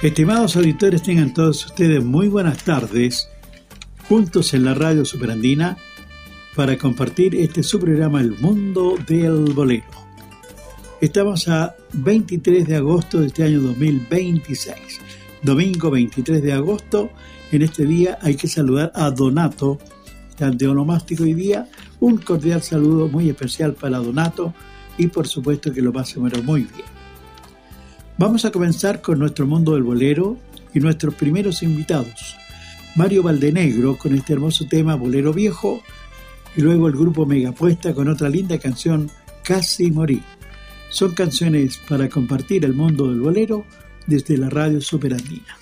Estimados auditores, tengan todos ustedes muy buenas tardes, juntos en la radio Superandina, para compartir su programa El Mundo del Bolero. Estamos a 23 de agosto de este año 2026, domingo 23 de agosto. En este día hay que saludar a Donato, el de onomástico hoy día. Un cordial saludo muy especial para Donato y por supuesto que lo pasemos muy bien. Vamos a comenzar con nuestro Mundo del Bolero y nuestros primeros invitados. Mario Valdenegro con este hermoso tema Bolero Viejo, y luego el grupo Megapuesta con otra linda canción, Casi Morí. Son canciones para compartir el mundo del bolero desde la radio Superandina.